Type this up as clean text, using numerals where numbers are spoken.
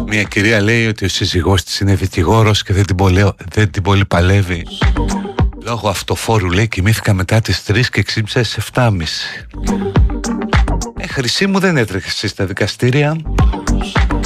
Μια κυρία λέει ότι ο σύζυγός της είναι δικηγόρος και δεν την πολύ παλεύει. Λόγω αυτοφόρου, λέει, κοιμήθηκα μετά τις 3 και ξύπνησα στις 7.30. Χρυσή μου, δεν έτρεχε εσύ στα δικαστήρια?